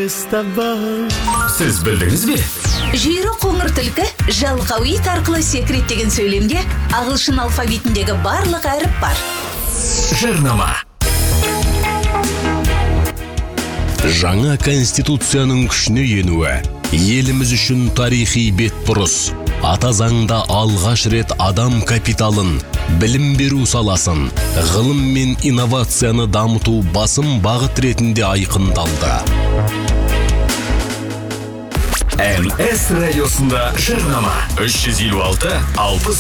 приставай. Сіз білдіңіз бе? Жүйрік қоңыр түлкі жалқауит арқылы секреттеген сөйлемде ағылшын алфавитіндегі барлық әріп бар. Жарнама. Жаңа конституцияның күшіне енуі еліміз үшін тарихи бетбұрыс. Ата заңда алғаш рет адам капиталын, білім беру саласын, ғылым мен инновацияны дамыту басым бағыт ретінде айқындалды. МС радиосында жарнама 356 60